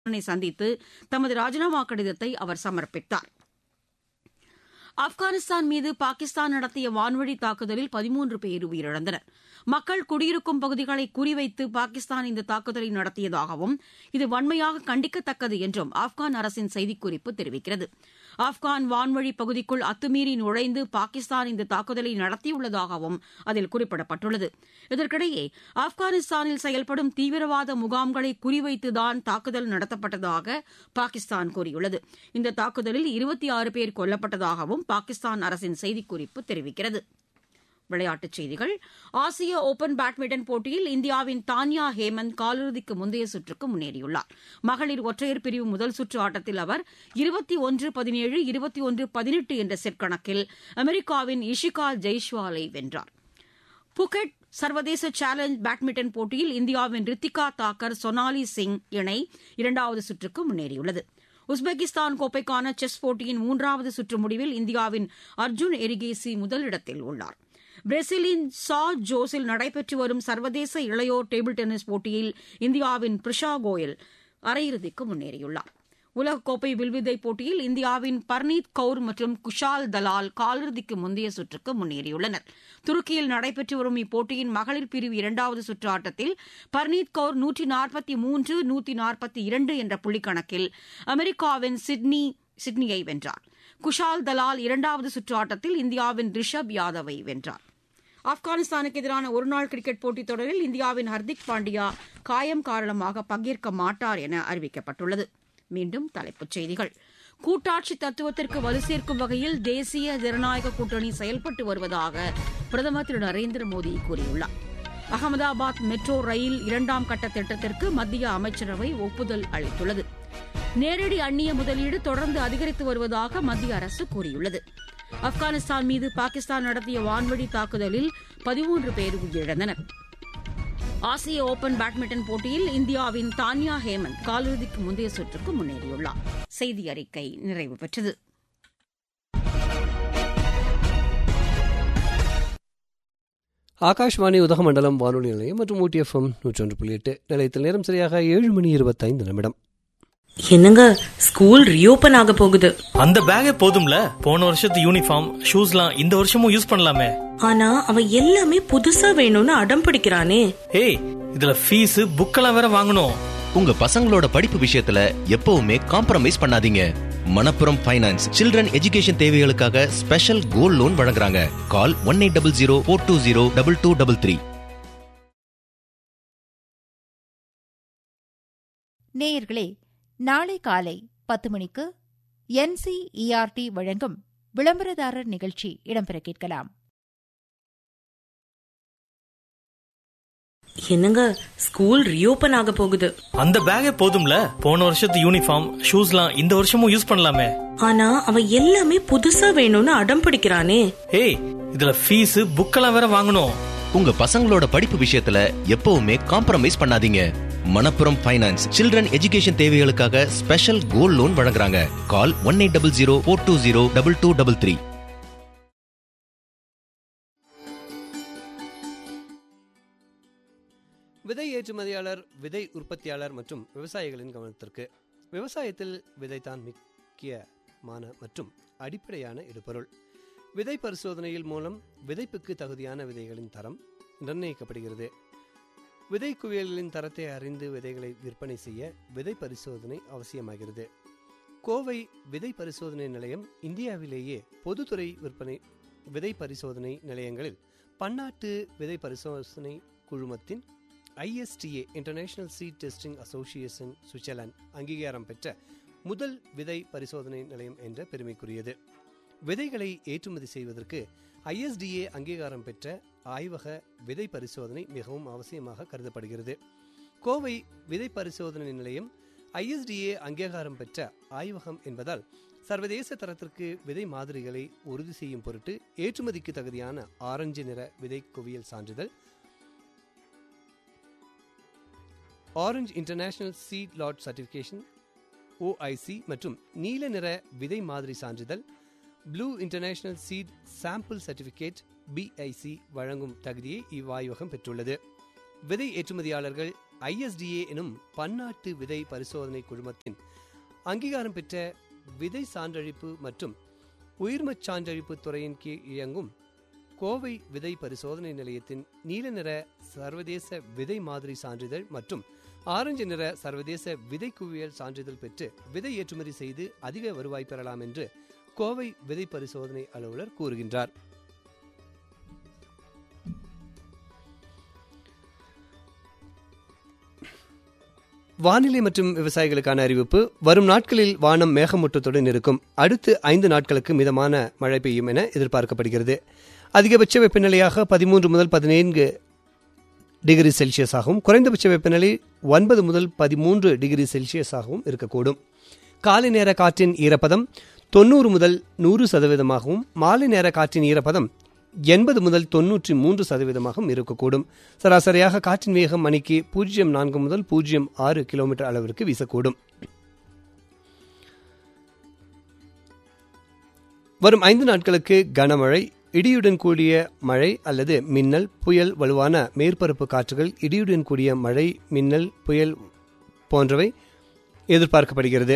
சந்தித்து தமது ராஜினாமா கடிதத்தை அவர் சமர்ப்பித்தார். ஆப்கானிஸ்தான் மீது பாகிஸ்தான் நடத்திய வான்வழி தாக்குதலில் 13 பேர் உயிரிழந்தனர். மக்கள் குடியிருக்கும் பகுதிகளை குறிவைத்து பாகிஸ்தான் இந்த தாக்குதலை நடத்தியதாகவும் இது வன்மையாக கண்டிக்கத்தக்கது என்றும் ஆப்கான் அரசின் செய்திக்குறிப்பு தெரிவிக்கிறது. ஆப்கான் வான்வழி பகுதிக்குள் அத்துமீறி நுழைந்து பாகிஸ்தான் இந்த தாக்குதலை நடத்தியுள்ளதாகவும் அதில் குறிப்பிடப்பட்டுள்ளது. இதற்கிடையே ஆப்கானிஸ்தானில் செயல்படும் தீவிரவாத முகாம்களை குறிவைத்துதான் தாக்குதல் நடத்தப்பட்டதாக பாகிஸ்தான் கூறியுள்ளது. இந்த தாக்குதலில் 26 பேர் கொல்லப்பட்டதாகவும் பாகிஸ்தான் அரசின் செய்திக்குறிப்பு தெரிவிக்கிறது. விளையாட்டுச் செய்திகள். ஆசிய ஓபன் பேட்மிண்டன் போட்டியில் இந்தியாவின் தான்யா ஹேமந்த் காலிறுதிக்கு முந்தைய சுற்றுக்கு முன்னேறியுள்ளார். மகளிர் ஒற்றையர் பிரிவு முதல் சுற்று ஆட்டத்தில் அவர் 21-17, 21-18 என்ற செட் கணக்கில் அமெரிக்காவின் இஷிகா ஜெய்ஸ்வாலை வென்றார். புகெட் சர்வதேச சேலஞ்ச் பேட்மிண்டன் போட்டியில் இந்தியாவின் ரித்திகா தாக்கர் சோனாலி சிங் இணை இரண்டாவது சுற்றுக்கு முன்னேறியுள்ளது. உஸ்பெகிஸ்தான் கோப்பைக்கான செஸ் போட்டியின் 3வது சுற்று முடிவில் இந்தியாவின் அர்ஜுன் எரிகேசி முதலிடத்தில் உள்ளார். பிரேசிலின் சா ஜோஸில் நடைபெற்று வரும் சர்வதேச இளையோர் டேபிள் டென்னிஸ் போட்டியில் இந்தியாவின் பிரிஷா கோயல் அரையிறுதிக்கு முன்னேறியுள்ளார். உலகக்கோப்பை வில்வித்தை போட்டியில் இந்தியாவின் பர்னீத் கவுர் மற்றும் குஷால் தலால் காலிறுதிக்கு முந்தைய சுற்றுக்கு முன்னேறியுள்ளனர். துருக்கியில் நடைபெற்று வரும் இப்போட்டியின் மகளிர் பிரிவு 2வது சுற்று ஆட்டத்தில் பர்னீத் கவுர் 143-142 என்ற புள்ளிக்கணக்கில் அமெரிக்காவின் சிட்னியை வென்றார். குஷால் தலால் 2வது சுற்று ஆட்டத்தில் இந்தியாவின் ரிஷப் யாதவை வென்றார். ஆப்கானிஸ்தானுக்கு எதிரான ஒருநாள் கிரிக்கெட் போட்டித் தொடரில் இந்தியாவின் ஹர்திக் பாண்டியா காயம் காரணமாக பங்கேற்க மாட்டார் என அறிவிக்கப்பட்டுள்ளது. மீண்டும் தலைப்புச் செய்திகள். கூட்டாட்சி தத்துவத்திற்கு வலு சேர்க்கும் வகையில் தேசிய ஜனநாயக கூட்டணி செயல்பட்டு வருவதாக பிரதமர் திரு நரேந்திர மோடி கூறியுள்ளார். அகமதாபாத் மெட்ரோ ரயில் 2ஆம் கட்ட திட்டத்திற்கு மத்திய அமைச்சரவை ஒப்புதல் அளித்துள்ளது. நேரடி அந்நிய முதலீடு தொடர்ந்து அதிகரித்து வருவதாக மத்திய அரசு கூறியுள்ளது. ஆப்கானிஸ்தான் மீது பாகிஸ்தான் நடத்திய வான்வழி தாக்குதலில் 13 பேர் உயிரிழந்தனர். ஆசிய ஓபன் பேட்மிண்டன் போட்டியில் இந்தியாவின் தான்யா ஹேமந்த் காலிறுதிக்கு முந்தைய சுற்றுக்கு முன்னேறியுள்ளார். செய்தி அறிக்கை நிறைவு பெற்றது. ஆகாஷ்வாணி உதகமண்டலம் வானொலி நிலையம் மற்றும் ஊட்டி FM 101.8 நிலையத்தில் நேரம் சரியாக 7:25. என்னங்க, ஸ்கூல் ரீஓபன் ஆக போகுது. அந்த பேக்கே போதும்ல, போன வருஷத்து யூனிஃபார்ம் ஷூஸ்லாம் இந்த வருஷமும் யூஸ் பண்ணலாமே. ஆனா அவன் எல்லாமே புதுசா வேணும்னு அடம் பிடிக்கிறானே. ஏய், இதுல ஃபீஸ் புக்கெல்லாம் வேற வாங்கணும். உங்க பசங்களோட படிப்பு விஷயத்துல எப்பவுமே காம்ப்ரமைஸ் பண்ணாதீங்க. மணப்புரம் ஃபைனான்ஸ் சில்ட்ரன் எஜுகேஷன் தேவைகளுக்காக ஸ்பெஷல் கோல்ட் லோன் வழங்குறாங்க. கால் 1800-420-2233. நேயர்களே, நாளை காலை 10 மணிக்கு NCERT வழங்கும் விளம்பரதாரர் நிகழ்ச்சி இடம்பெற கேட்கலாம். என்னங்க, ஸ்கூல் ரீஓபன் ஆக போகுது. அந்த பேக்கே போதும்ல, போன வருஷத்து யூனிஃபார்ம் ஷூஸ்லாம் இந்த வருஷமும் யூஸ் பண்ணலாமே. ஆனா அவன் எல்லாமே புதுசா வேணும்னு அடம் பிடிக்கிறானே. ஏய், இதுல ஃபீஸ் புக்கெல்லாம் வேற வாங்கணும். உங்க பசங்களோட படிப்பு விஷயத்துல எப்பவுமே காம்ப்ரமைஸ் பண்ணாதீங்க. மணப்புரம் ஃபைனான்ஸ் சில்ட்ரன் எஜுகேஷன் தேவைகளுக்காக ஸ்பெஷல் கோல்ட் லோன் வழங்குறாங்க. கால் 1800-420-2233. விதை ஏற்றுமதியாளர், விதை உற்பத்தியாளர் மற்றும் விவசாயிகளின் கவனத்திற்கு. விவசாயத்தில் விதைத்தான் முக்கியமான மற்றும் அடிப்படையான இடுபொருள். விதை பரிசோதனையில் மூலம் விதைப்புக்கு தகுதியான விதைகளின் தரம் நிர்ணயிக்கப்படுகிறது. விதை குவியல்களின் தரத்தை அறிந்து விதைகளை விற்பனை செய்ய விதை பரிசோதனை அவசியமாகிறது. கோவை விதை பரிசோதனை நிலையம் இந்தியாவிலேயே பொதுத்துறை விற்பனை விதை பரிசோதனை நிலையங்களில் பன்னாட்டு விதை பரிசோதனை குழுமத்தின் ISTA international seat testing association Switzerland அங்கீகாரம் பெற்ற முதல் விதை பரிசோதனை நிலையம் என்ற பெருமைக்குரியது. விதைகளை ஏற்றுமதி செய்வதற்கு ISDA அங்கீகாரம் பெற்ற ஆய்வக விதை பரிசோதனை மிகவும் அவசியமாக கருதப்படுகிறது. கோவை விதை பரிசோதனை நிலையம் ISDA அங்கீகாரம் பெற்ற ஆய்வகம் என்பதால் சர்வதேச தரத்திற்கு விதை மாதிரிகளை உறுதி செய்யும் பொருட்டு ஏற்றுமதிக்கு தகுதியான ஆரஞ்சு நிற விதை குவியல் சான்றிதழ், orange international seat lot certification OIC மற்றும் நீல நிற விதை மாதிரி சான்றிதழ், blue international seat sample certificate BIC வழங்கும் தகுதியை இவ்வாய்வகம் பெற்றுள்ளது. விதை ஏற்றுமதியாளர்கள் ISDA எனும் பன்னாட்டு விதை பரிசோதனை குழுமத்தின் அங்கீகாரம் பெற்ற விதை சான்றளிப்பு மற்றும் உயிர்மச் சான்றளிப்பு துறையின் கீழ் இயங்கும் கோவை விதை பரிசோதனை நிலையத்தின் நீல நிற சர்வதேச விதை மாதிரி சான்றிதழ் மற்றும் ஆரஞ்சு நிற சர்வதேச விதை குவியல் சான்றிதழ் பெற்று விதை ஏற்றுமதி செய்து அதிக வருவாய் பெறலாம் என்று கோவை விதை பரிசோதனை அலுவலர் கூறுகின்றார். வானிலை மற்றும் விவசாயிகளுக்கான அறிவிப்பு. வரும் நாட்களில் வானம் மேகமூட்டத்துடன் இருக்கும். அடுத்து 5 நாட்களுக்கு மிதமான மழை பெய்யும் என எதிர்பார்க்கப்படுகிறது. அதிகபட்ச வெப்பநிலையாக 13 முதல் 14 டிகிரி செல்சியஸாகவும் குறைந்தபட்ச வெப்பநிலை 9 முதல் 13 டிகிரி செல்சியஸாகவும் இருக்கக்கூடும். காலை நேர காற்றின் ஈரப்பதம் 90 முதல் 100% மாலை நேர காற்றின் ஈரப்பதம் 80 முதல் 93% இருக்கக்கூடும். சராசரியாக காற்றின் வேகம் மணிக்கு 0.4 முதல் 0.6 கிலோமீட்டர் அளவிற்கு வீசக்கூடும். வரும் 5 நாட்களுக்கு கனமழை, இடியுடன் கூடிய மழை அல்லது மின்னல், புயல், வலுவான மேற்பரப்பு காற்றுகள், இடியுடன் கூடிய மழை, மின்னல், புயல் போன்றவை எதிர்பார்க்கப்படுகிறது.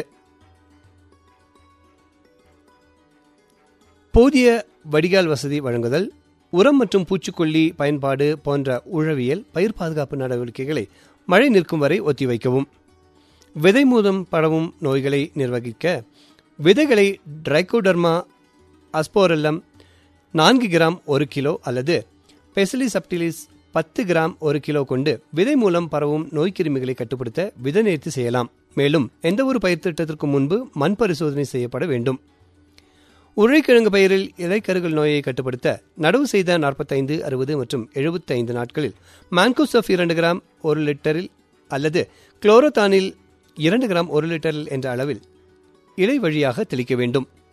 போதிய வடிகால் வசதி வழங்குதல், உரம் மற்றும் பூச்சிக்கொல்லி பயன்பாடு போன்ற உழவியல் பயிர் பாதுகாப்பு நடவடிக்கைகளை மழை நிற்கும் வரை ஒத்திவைக்கவும். விதை மூலம் பரவும் நோய்களை நிர்வகிக்க விதைகளை ட்ரைகோடர்மா அஸ்போரெல்லம் 4 கிராம் 1 கிலோ அல்லது பெசிலி சப்டிலிஸ் 10 கிராம் 1 கிலோ கொண்டு விதை மூலம் பரவும் நோய்க்கிருமிகளை கட்டுப்படுத்த விதை நேர்த்தி செய்யலாம். மேலும் எந்தவொரு பயிர் திட்டத்திற்கு முன்பு மண் பரிசோதனை செய்யப்பட வேண்டும். உருளைக்கிழங்கு பயிரில் இலைக்கருகள் நோயை கட்டுப்படுத்த நடவு செய்த 45, 60 மற்றும் 75 நாட்களில் மான்கோசப் 2 கிராம் 1 லிட்டரில் அல்லது குளோரோதானில் 2 கிராம் 1 லிட்டரில் என்ற அளவில் இலை வழியாக தெளிக்க வேண்டும்.